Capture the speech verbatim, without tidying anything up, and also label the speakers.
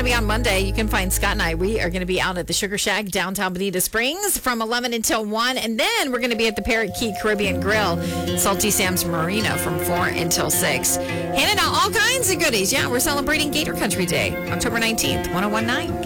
Speaker 1: to be on Monday. You can find Scott and I. We are going to be out at the Sugar Shack, downtown Bonita Springs from eleven until one. And then we're going to be at the Parrot Key Caribbean Grill, Salty Sam's Marina from four until six. Handing out all kinds of goodies. Yeah, we're celebrating Gator Country Day, October nineteenth, ten nineteen.